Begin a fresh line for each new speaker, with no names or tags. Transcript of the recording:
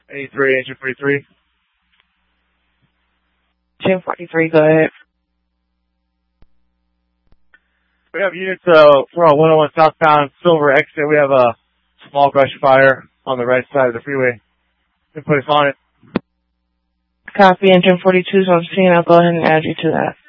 83, engine 43.
Engine 43, go ahead.
We have units, we're on 101 southbound Silver exit. We have a small brush fire on the right side of the freeway. Put us on it.
Copy, engine 42 is on scene. I'll go ahead and add you to that.